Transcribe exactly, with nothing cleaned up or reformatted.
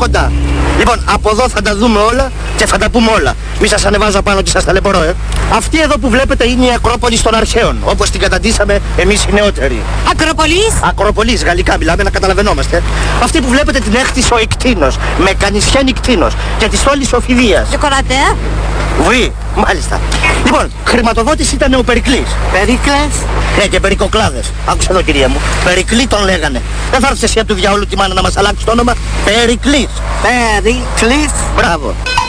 κοντά. Λοιπόν, από εδώ θα τα δούμε όλα και θα τα πούμε όλα. Μη σας ανεβάζω πάνω και σας ταλαιπωρώ, ε. Αυτή εδώ που βλέπετε είναι η Ακρόπολη των Αρχαίων, όπως την καταντήσαμε εμείς οι νεότεροι. Ακροπολής. Ακροπολής, γαλλικά μιλάμε, να καταλαβαίνόμαστε. Αυτή που βλέπετε την έκτισε ο Ικτίνος, με κανισιέν Ικτίνος και τη στόλης ο Φιδίας. Σοκολατέ. Βουή, μάλιστα. Λοιπόν, χρηματοδότης ήταν ο Περικλής. Περίκλες. Ναι, και Περικοκλάδες. Άκουσε εδώ, κυρία μου. Περικλή τον λέγανε. Δεν θα έρθεις εσύ από του διαόλου τη μάνα να μας αλλάξει το όνομα. Περικλής. Περίκλης. Μπράβο.